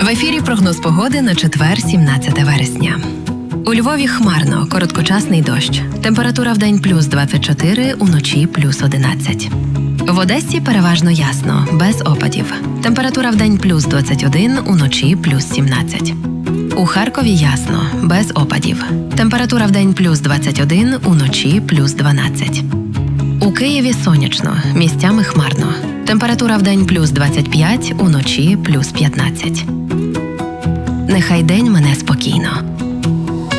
В ефірі прогноз погоди на четвер, 17 вересня. У Львові хмарно, короткочасний дощ. Температура вдень плюс 24, уночі плюс 11. В Одесі переважно ясно, без опадів. Температура вдень плюс 21, уночі плюс 17. У Харкові ясно, без опадів. Температура вдень плюс 21, уночі плюс 12. У Києві сонячно, місцями хмарно. Температура вдень плюс 25, уночі плюс 15. Нехай день мине спокійно.